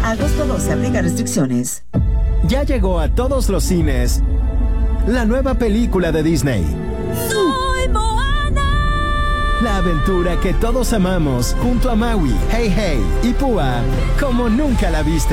Agosto 12, aplica restricciones. Ya llegó a todos los cines la nueva película de Disney. ¡Soy Moana! La aventura que todos amamos junto a Maui, Hey Hey y Púa como nunca la viste.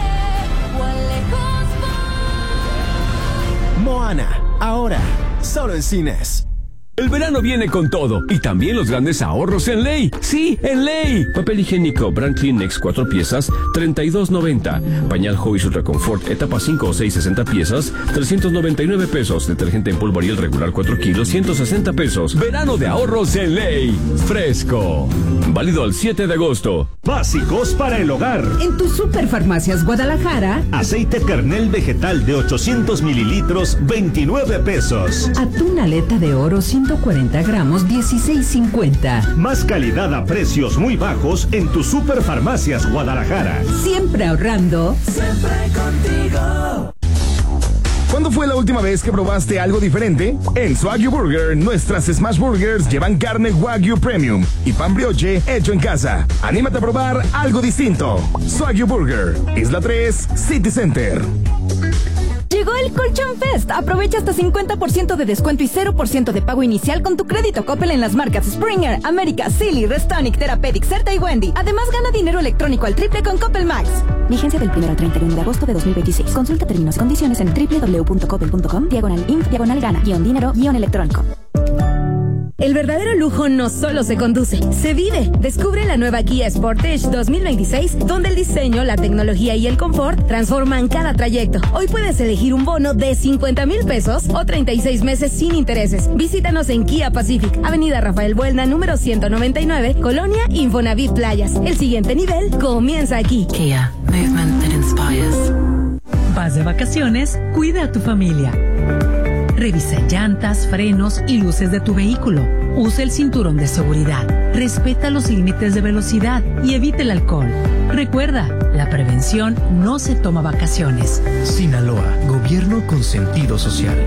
Moana, ahora, solo en cines. El verano viene con todo y también los grandes ahorros en Ley. Sí, en Ley. Papel higiénico Brand Kleenex 4 piezas, $32.90. Pañal Joyce Ultra Comfort etapa 5 o 6 60 piezas, $399. Detergente en polvo Ariel regular 4 kilos, $160. Verano de ahorros en Ley. Fresco. Válido al 7 de agosto. Básicos para el hogar. En tu Superfarmacias Guadalajara, Aceite Kernel vegetal de 800 mililitros, $29. atún aleta de oro 140 gramos, $16.50. Más calidad a precios muy bajos en tu Superfarmacias Guadalajara. Siempre ahorrando. Siempre contigo. ¿Cuándo fue la última vez que probaste algo diferente? En Swagyu Burger, nuestras Smash Burgers llevan carne Wagyu Premium y pan brioche hecho en casa. Anímate a probar algo distinto. Swagyu Burger, Isla 3, City Center. Llegó el Colchón Fest. Aprovecha hasta 50% de descuento y 0% de pago inicial con tu crédito Coppel en las marcas Springer, América, Silly, Restonic, Therapeutic, Certa y Wendy. Además, gana dinero electrónico al triple con Coppel Max. Vigencia del 1 al 31 de agosto de 2026. Consulta términos y condiciones en www.coppel.com/INF/gana-dinero-electrónico. El verdadero lujo no solo se conduce, se vive. Descubre la nueva Kia Sportage 2026, donde el diseño, la tecnología y el confort transforman cada trayecto. Hoy puedes elegir un bono de 50,000 pesos o 36 meses sin intereses. Visítanos en Kia Pacific, Avenida Rafael Buelna, número 199, Colonia Infonavit Playas. El siguiente nivel comienza aquí. Kia, movement that inspires. Vas de vacaciones, cuida a tu familia. Revisa llantas, frenos y luces de tu vehículo. Usa el cinturón de seguridad. Respeta los límites de velocidad y evite el alcohol. Recuerda, la prevención no se toma vacaciones. Sinaloa, gobierno con sentido social.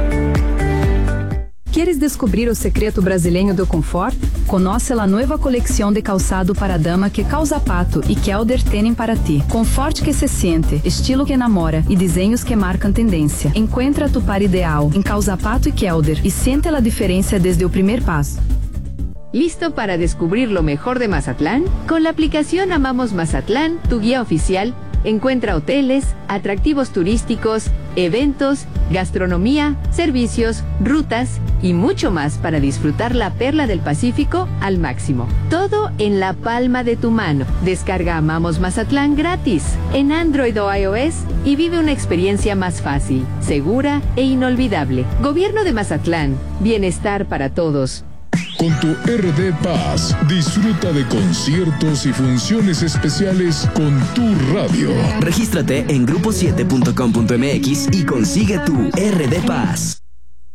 Queres descobrir o secreto brasileiro do conforto? Conoce a nova coleção de calçado para dama que Causa Pato e Kelder têm para ti. Conforto que se siente, estilo que enamora e desenhos que marcam tendência. Encuentra tu par ideal em Causa Pato e Kelder e siente a diferença desde o primeiro passo. ¿Listo para descubrir lo mejor de Mazatlán? Con la aplicación Amamos Mazatlán, tu guía oficial, encuentra hoteles, atractivos turísticos, eventos, gastronomía, servicios, rutas y mucho más para disfrutar la perla del Pacífico al máximo. Todo en la palma de tu mano. Descarga Amamos Mazatlán gratis en Android o iOS y vive una experiencia más fácil, segura e inolvidable. Gobierno de Mazatlán. Bienestar para todos. Con tu RD Paz, disfruta de conciertos y funciones especiales con tu radio. Regístrate en grupo7.com.mx y consigue tu RD Paz.